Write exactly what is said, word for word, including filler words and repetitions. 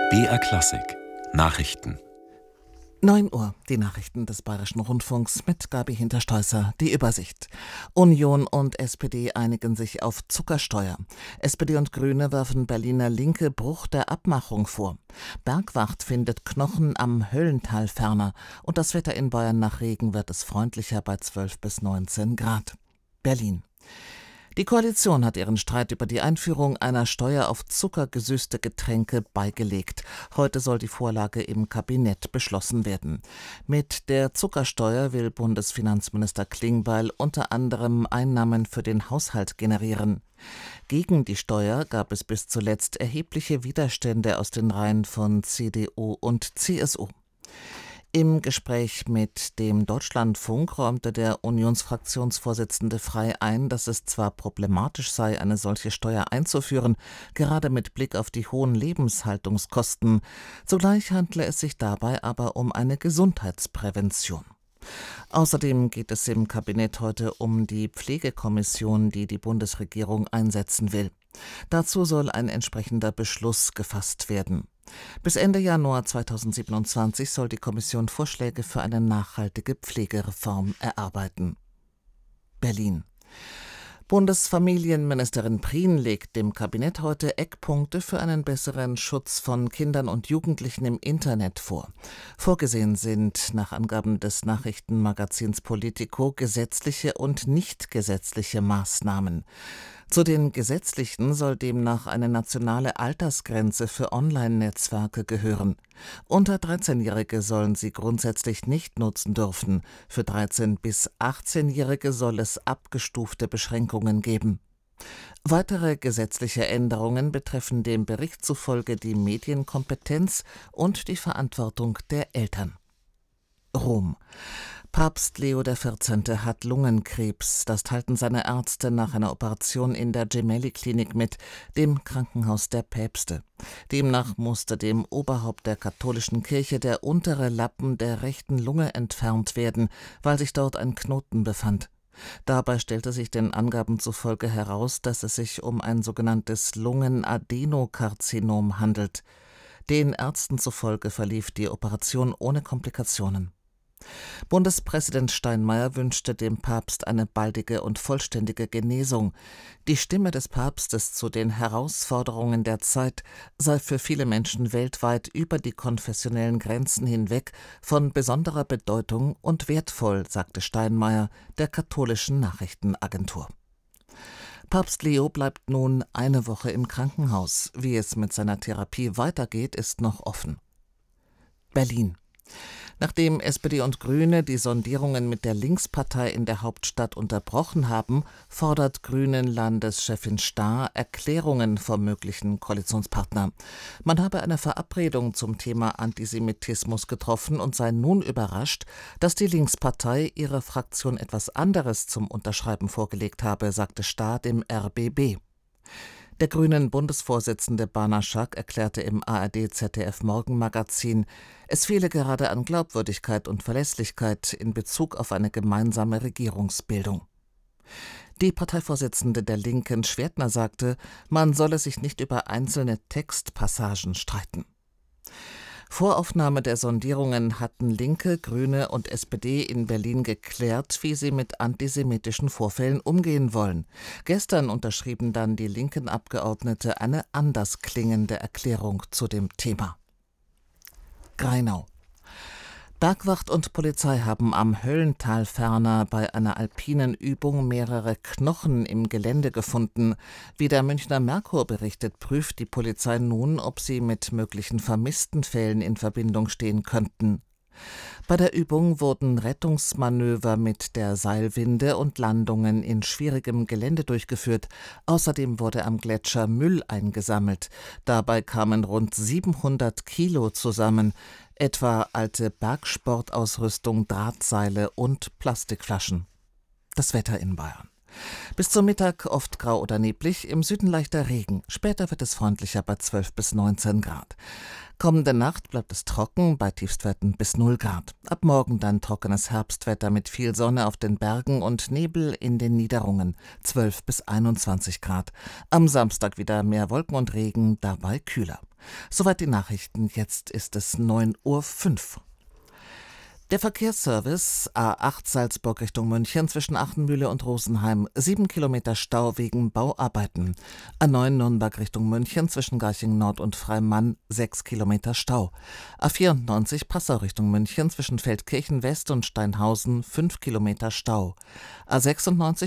B R Klassik Nachrichten. neun Uhr, die Nachrichten des Bayerischen Rundfunks mit Gabi Hinterstoisser. Die Übersicht. Union und S P D einigen sich auf Zuckersteuer. S P D und Grüne werfen Berliner Linke Bruch der Abmachung vor. Bergwacht findet Knochen am Höllental ferner. Und das Wetter in Bayern: nach Regen wird es freundlicher bei zwölf bis neunzehn Grad. Berlin. Die Koalition hat ihren Streit über die Einführung einer Steuer auf zuckergesüßte Getränke beigelegt. Heute soll die Vorlage im Kabinett beschlossen werden. Mit der Zuckersteuer will Bundesfinanzminister Klingbeil unter anderem Einnahmen für den Haushalt generieren. Gegen die Steuer gab es bis zuletzt erhebliche Widerstände aus den Reihen von C D U und C S U. Im Gespräch mit dem Deutschlandfunk räumte der Unionsfraktionsvorsitzende frei ein, dass es zwar problematisch sei, eine solche Steuer einzuführen, gerade mit Blick auf die hohen Lebenshaltungskosten. Zugleich handle es sich dabei aber um eine Gesundheitsprävention. Außerdem geht es im Kabinett heute um die Pflegekommission, die die Bundesregierung einsetzen will. Dazu soll ein entsprechender Beschluss gefasst werden. Bis Ende Januar zweitausendsiebenundzwanzig soll die Kommission Vorschläge für eine nachhaltige Pflegereform erarbeiten. Berlin. Bundesfamilienministerin Prien legt dem Kabinett heute Eckpunkte für einen besseren Schutz von Kindern und Jugendlichen im Internet vor. Vorgesehen sind nach Angaben des Nachrichtenmagazins Politico gesetzliche und nicht gesetzliche Maßnahmen. Zu den gesetzlichen soll demnach eine nationale Altersgrenze für Online-Netzwerke gehören. Unter dreizehnjährige sollen sie grundsätzlich nicht nutzen dürfen. Für dreizehn- bis achtzehnjährige soll es abgestufte Beschränkungen geben. Weitere gesetzliche Änderungen betreffen dem Bericht zufolge die Medienkompetenz und die Verantwortung der Eltern. Rom. Papst Leo der Vierzehnte hat Lungenkrebs. Das teilten seine Ärzte nach einer Operation in der Gemelli-Klinik mit, dem Krankenhaus der Päpste. Demnach musste dem Oberhaupt der katholischen Kirche der untere Lappen der rechten Lunge entfernt werden, weil sich dort ein Knoten befand. Dabei stellte sich den Angaben zufolge heraus, dass es sich um ein sogenanntes Lungenadenokarzinom handelt. Den Ärzten zufolge verlief die Operation ohne Komplikationen. Bundespräsident Steinmeier wünschte dem Papst eine baldige und vollständige Genesung. Die Stimme des Papstes zu den Herausforderungen der Zeit sei für viele Menschen weltweit über die konfessionellen Grenzen hinweg von besonderer Bedeutung und wertvoll, sagte Steinmeier der katholischen Nachrichtenagentur. Papst Leo bleibt nun eine Woche im Krankenhaus. Wie es mit seiner Therapie weitergeht, ist noch offen. Berlin. Nachdem S P D und Grüne die Sondierungen mit der Linkspartei in der Hauptstadt unterbrochen haben, fordert Grünen-Landeschefin Stahr Erklärungen vom möglichen Koalitionspartner. Man habe eine Verabredung zum Thema Antisemitismus getroffen und sei nun überrascht, dass die Linkspartei ihrer Fraktion etwas anderes zum Unterschreiben vorgelegt habe, sagte Stahr dem R B B. Der Grünen-Bundesvorsitzende Banaschak erklärte im A R D-Z D F-Morgenmagazin, es fehle gerade an Glaubwürdigkeit und Verlässlichkeit in Bezug auf eine gemeinsame Regierungsbildung. Die Parteivorsitzende der Linken, Schwertner, sagte, man solle sich nicht über einzelne Textpassagen streiten. Voraufnahme der Sondierungen hatten Linke, Grüne und S P D in Berlin geklärt, wie sie mit antisemitischen Vorfällen umgehen wollen. Gestern unterschrieben dann die linken Abgeordnete eine anders klingende Erklärung zu dem Thema. Greinau. Bergwacht und Polizei haben am Höllental ferner bei einer alpinen Übung mehrere Knochen im Gelände gefunden. Wie der Münchner Merkur berichtet, prüft die Polizei nun, ob sie mit möglichen vermissten Fällen in Verbindung stehen könnten. Bei der Übung wurden Rettungsmanöver mit der Seilwinde und Landungen in schwierigem Gelände durchgeführt. Außerdem wurde am Gletscher Müll eingesammelt. Dabei kamen rund siebenhundert Kilo zusammen, etwa alte Bergsportausrüstung, Drahtseile und Plastikflaschen. Das Wetter in Bayern. Bis zum Mittag oft grau oder neblig, im Süden leichter Regen. Später wird es freundlicher bei zwölf bis neunzehn Grad. Kommende Nacht bleibt es trocken, bei Tiefstwerten bis null Grad. Ab morgen dann trockenes Herbstwetter mit viel Sonne auf den Bergen und Nebel in den Niederungen, zwölf bis einundzwanzig Grad. Am Samstag wieder mehr Wolken und Regen, dabei kühler. Soweit die Nachrichten, jetzt ist es neun Uhr fünf. Der Verkehrsservice A acht Salzburg Richtung München zwischen Achtenmühle und Rosenheim, sieben Kilometer Stau wegen Bauarbeiten. A neun Nürnberg Richtung München zwischen Garching Nord und Freimann, sechs Kilometer Stau. A vierundneunzig Passau Richtung München zwischen Feldkirchen West und Steinhausen, fünf Kilometer Stau. A sechsundneunzig